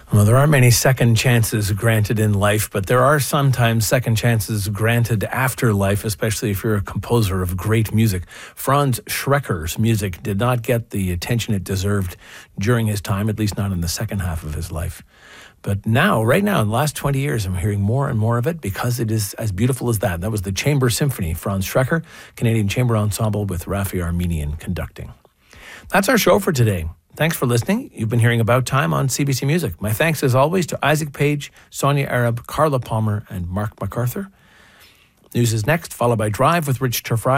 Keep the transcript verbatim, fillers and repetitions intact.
Well, there aren't many second chances granted in life, but there are sometimes second chances granted after life, especially if you're a composer of great music. Franz Schrecker's music did not get the attention it deserved during his time, at least not in the second half of his life. But now, right now, in the last twenty years, I'm hearing more and more of it because it is as beautiful as that. That was the Chamber Symphony, Franz Schrecker, Canadian Chamber Ensemble with Rafi Armenian conducting. That's our show for today. Thanks for listening. You've been hearing About Time on C B C Music. My thanks, as always, to Isaac Page, Sonia Arab, Carla Palmer, and Mark MacArthur. News is next, followed by Drive with Rich Turfry.